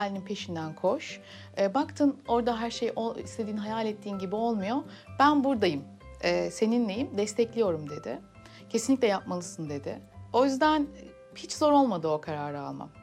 hayalinin peşinden koş. Baktın orada her şey istediğin, hayal ettiğin gibi olmuyor. Ben buradayım, seninleyim, destekliyorum dedi. Kesinlikle yapmalısın dedi. O yüzden hiç zor olmadı o kararı almam.